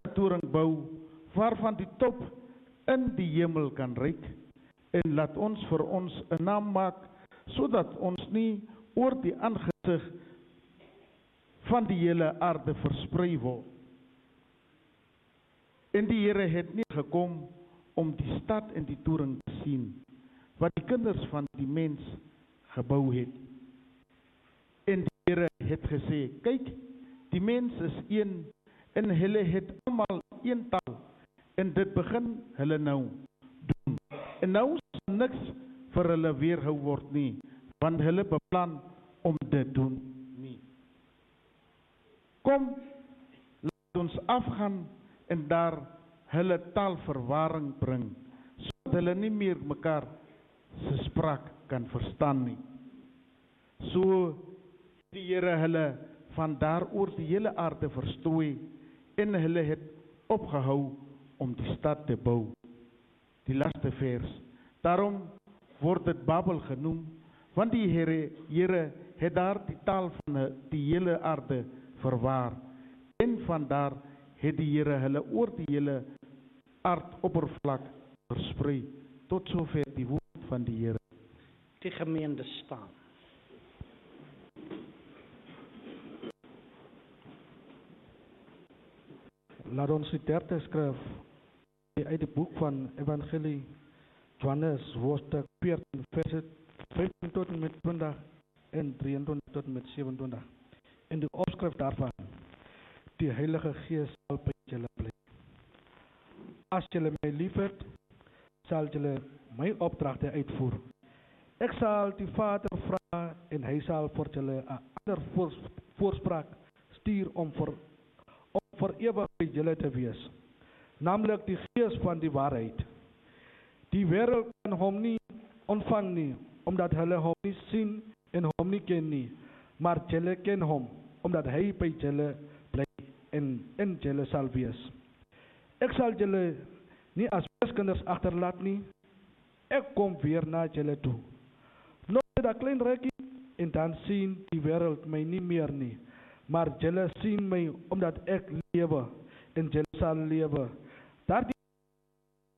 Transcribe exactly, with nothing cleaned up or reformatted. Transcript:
toring bou waarvan die top in die hemel kan reik, en laat ons vir ons 'n naam maak sodat ons nie oor die aangesig van die hele aarde versprei word. En die Here het nie gekom om die stad en die toring te sien wat die kinders van die mens gebou het. En die Here het gesê, kyk, die mens is een en hulle het almal een taal en dit begin hulle nou doen. En nou sal niks vir hulle weerhou word nie, want hulle beplan om dit doen nie. Kom, laat ons afgaan en daar hulle taalverwarring bring, sodat hulle nie meer mekaar se spraak kan verstaan nie. So die Here hulle van daar oor die hele aarde verstooi en hulle het opgehou om die stad te bou. Die laaste vers. Daarom word dit Babel genoem, want die Here, Here het daar die taal van die hele aarde verwaar. En vandaar het die Here hulle oor die hele aardoppervlak versprei. Tot sover die woord van die Here. Die gemeente staan. Laat ons die derde skrif uit die boek van Evangelie Johannes hoofstuk veertien vers vyftien tot en met twintig en drieëntwintig tot en met sewenentwintig. En die opskrif daarvan: die Heilige Gees sal by julle bly. As julle my liefhet, sal julle my opdragte uitvoer. Ek sal die Vader vra en hy sal vir julle 'n ander voors, voorspraak stuur om vir om vir ewig by julle te wees, naamlik die Gees van die waarheid. Die wêreld kan hom nie ontvang nie, omdat hulle hom nie sien en hom nie ken nie, maar julle ken hom, omdat hy by julle bly en in julle sal wees. Ek sal julle nie as weeskinders agterlaat nie, ek kom weer na julle toe. Nog dat klein rukkie en dan sien die wêreld my nie meer nie, maar julle sien my omdat ek lewe en julle sal lewe